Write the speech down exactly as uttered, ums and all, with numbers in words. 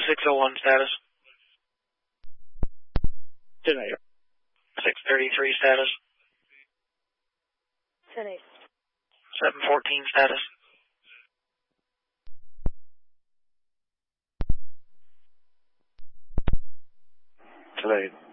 six oh one status. ten eight. six thirty-three status. ten eight. seven fourteen status. ten eight.